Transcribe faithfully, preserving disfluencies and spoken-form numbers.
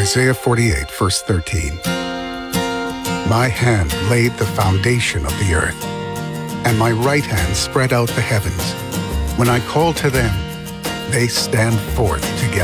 Isaiah forty-eight, verse thirteen. My hand laid the foundation of the earth, and my right hand spread out the heavens. When I call to them, they stand forth together.